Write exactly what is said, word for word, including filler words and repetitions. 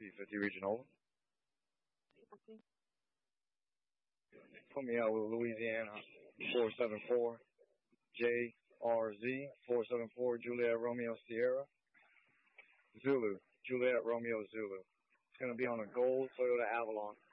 P fifty region over. Okay. Put me out with Louisiana four seven four J R Z four seven four Juliet Romeo Sierra Zulu Juliet Romeo Zulu. It's going to be on a gold Toyota Avalon.